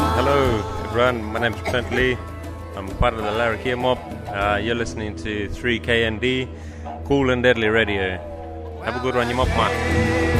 Hello, everyone. My name is Trent Lee. I'm part of the Larrakia Mob. You're listening to 3KND, Cool and Deadly Radio. Have a good one, you mob man.